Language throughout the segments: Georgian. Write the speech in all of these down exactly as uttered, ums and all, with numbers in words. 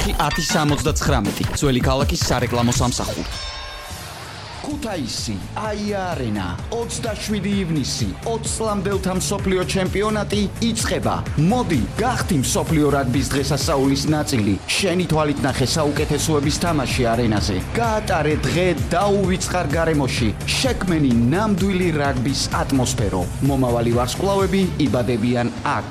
ოთხი ათი სამოცდათხრამეტი. ძველი ქალაქის სარეკლამო სამსახური. ქუთაისი, აია არენა, ოცდაშვიდი ივნისი, ოცი წლამდელთა მსოფლიო ჩემპიონატი იწყება. მოდი, გახდი მსოფლიო რაგბის დღესასწაულის ნაწილი. შენი თვალით ნახე საუკეთესოების თამაში არენაზე. გაატარე დღე დაუვიწყარ გარემოში. შექმენი ნამდვილი რაგბის ატმოსფერო. მომავალი ვარსკვლავები იბადებიან აქ.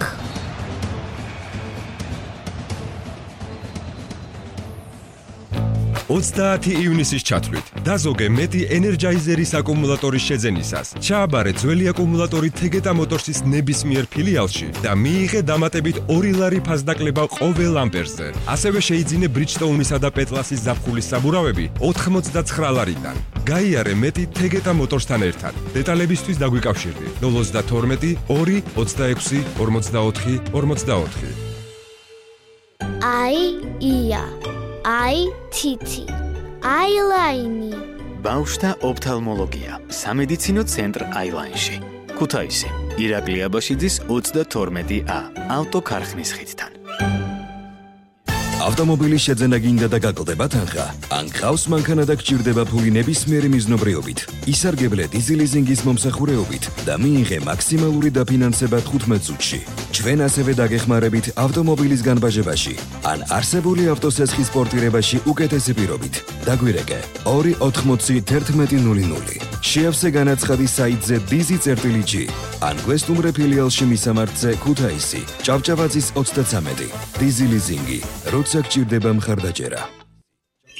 ოცდაათი ივნისის ჩათვლით დაზოგე მეტი ენერჯაიზერის აკუმულატორის შეძენისას. ჩააბარე ძველი აკუმულატორი თეგეტა მოტორსის ნებისმიერ ფილიალში და მიიღე დამატებით ორი ლარი ფასდაკლება ყოველ ამპერზე. ასევე შეიძინე ბრიჯსტოუნისა და პეტლასის ზაფხულის საბურავები ოთხმოცდაცხრა ლარიდან. გაიარე მეტი თეგეტა მოტორსთან ერთად. დეტალებისთვის დაგვიკავშირდი ნულ ოცდათორმეტი ორი ოცდაექვსი ორმოცდაოთხი ორმოცდაოთხი. აი ია აი თითი აილაინი ბავშვთა ოფთალმოლოგია სამედიცინო ცენტრ აილაინში ქუთაისი ირაკლი აბაშიძის ოცდათორმეტი ა ავტოქარხნის ხიდთან. ავტომობილის შეძენა გინდა და გაკლდება თანხა? ან გყავს მანქანა და გჭირდება ფული ნებისმიერი მიზნობრიობით? ისარგებლე დიზელიზინგის მომსახურეობით და მიიღე მაქსიმალური დაფინანსება თხუთმეტ წუთში. ჩვენ ასევე დაგეხმარებით ავტომობილის განბაჟებაში ან არსებული ავტოსესხის პორტირებაში უკეთესი პირობით. დაგვირეკე ორი ოთხმოცი თერთმეტი ნული ნული. შეავსე განაცხადი საიტზე dizi.gi ან გვესტუმრე ფილიალში მისამართზე ქუთაისი ჭავჭავაძის ოცდაცამეტი. დიზელიზინგი როცა გჭირდება მხარდაჭერა.